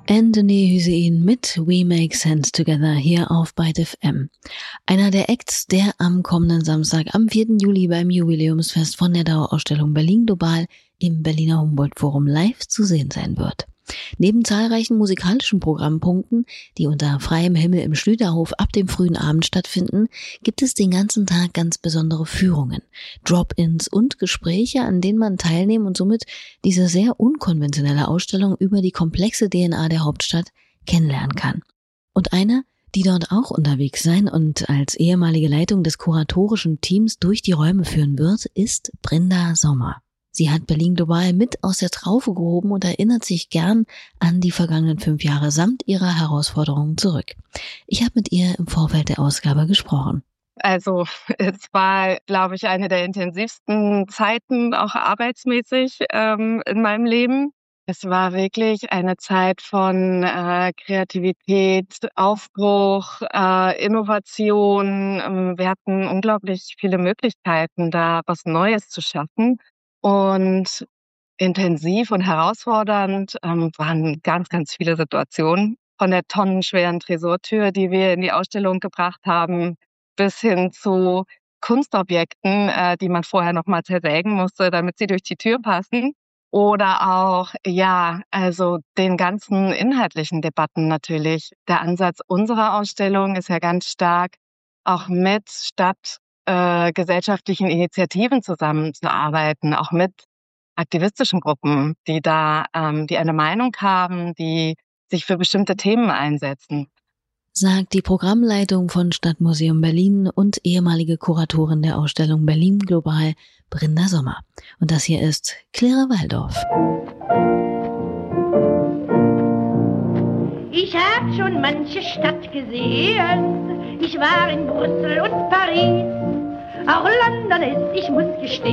Anthony Hüseyin mit We Make Sense Together hier auf Byte FM. Einer der Acts, der am kommenden Samstag am 4. Juli beim Jubiläumsfest von der Dauerausstellung Berlin Global im Berliner Humboldt-Forum live zu sehen sein wird. Neben zahlreichen musikalischen Programmpunkten, die unter freiem Himmel im Schlüterhof ab dem frühen Abend stattfinden, gibt es den ganzen Tag ganz besondere Führungen, Drop-ins und Gespräche, an denen man teilnehmen und somit diese sehr unkonventionelle Ausstellung über die komplexe DNA der Hauptstadt kennenlernen kann. Und eine, die dort auch unterwegs sein und als ehemalige Leitung des kuratorischen Teams durch die Räume führen wird, ist Brinda Sommer. Sie hat Berlin Global mit aus der Traufe gehoben und erinnert sich gern an die vergangenen 5 Jahre samt ihrer Herausforderungen zurück. Ich habe mit ihr im Vorfeld der Ausgabe gesprochen. Also es war, glaube ich, eine der intensivsten Zeiten, auch arbeitsmäßig in meinem Leben. Es war wirklich eine Zeit von Kreativität, Aufbruch, Innovation. Wir hatten unglaublich viele Möglichkeiten, da was Neues zu schaffen. Und intensiv und herausfordernd waren ganz, ganz viele Situationen. Von der tonnenschweren Tresortür, die wir in die Ausstellung gebracht haben, bis hin zu Kunstobjekten, die man vorher noch mal zersägen musste, damit sie durch die Tür passen. Oder auch, also den ganzen inhaltlichen Debatten natürlich. Der Ansatz unserer Ausstellung ist ja ganz stark, auch mit gesellschaftlichen Initiativen zusammenzuarbeiten, auch mit aktivistischen Gruppen, die eine Meinung haben, die sich für bestimmte Themen einsetzen. Sagt die Programmleitung von Stadtmuseum Berlin und ehemalige Kuratorin der Ausstellung Berlin Global, Brinda Sommer. Und das hier ist Claire Waldorf. Ich hab schon manche Stadt gesehen. Ich war in Brüssel und Paris. Auch London ist, ich muss gestehen,